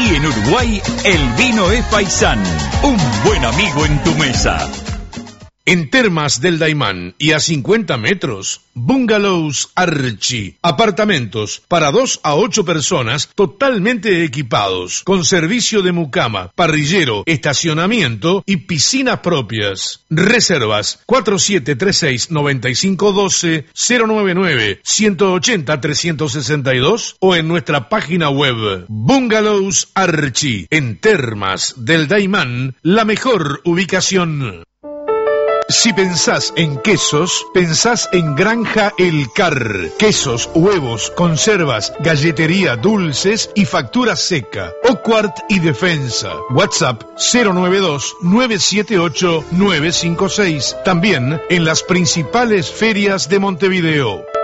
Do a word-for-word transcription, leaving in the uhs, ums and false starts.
Aquí en Uruguay, el vino es Faisán, un buen amigo en tu mesa. En Termas del Daymán y a cincuenta metros, Bungalows Archie. Apartamentos para dos a ocho personas totalmente equipados, con servicio de mucama, parrillero, estacionamiento y piscinas propias. Reservas cuatro siete tres seis nueve cinco uno dos, cero nueve nueve, uno ocho cero, tres seis dos o en nuestra página web. Bungalows Archie. En Termas del Daymán, la mejor ubicación. Si pensás en quesos, pensás en Granja El Car. Quesos, huevos, conservas, galletería, dulces y factura seca. Oquart y Defensa. WhatsApp cero nueve dos, nueve siete ocho, nueve cinco seis. También en las principales ferias de Montevideo.